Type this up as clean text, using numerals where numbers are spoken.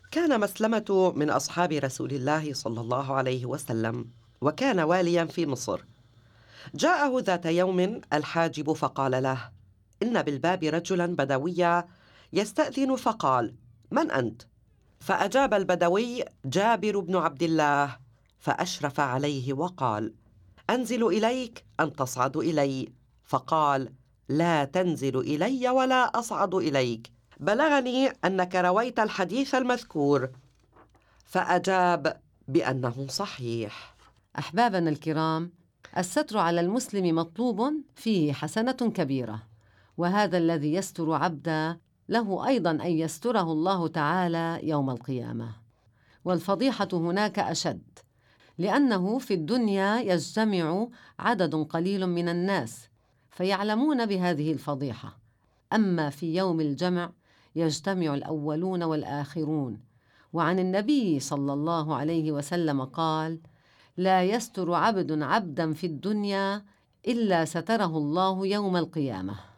كان مسلمة من أصحاب رسول الله صلى الله عليه وسلم، وكان واليا في مصر. جاءه ذات يوم الحاجب فقال له: إن بالباب رجلا بدويا يستأذن، فقال: من أنت؟ فأجاب البدوي: جابر بن عبد الله. فأشرف عليه وقال: أنزل إليك أم تصعد إلي؟ فقال: لا تنزل إلي ولا أصعد إليك، بلغني أنك رويت الحديث المذكور. فأجاب بأنه صحيح. أحبابنا الكرام، الستر على المسلم مطلوب فيه حسنة كبيرة، وهذا الذي يستر عبدا له أيضا أن يستره الله تعالى يوم القيامة. والفضيحة هناك أشد، لأنه في الدنيا يجتمع عدد قليل من الناس فيعلمون بهذه الفضيحة، أما في يوم الجمع يجتمع الأولون والآخرون. وعن النبي صلى الله عليه وسلم قال: لا يستر عبد عبدا في الدنيا إلا ستره الله يوم القيامة.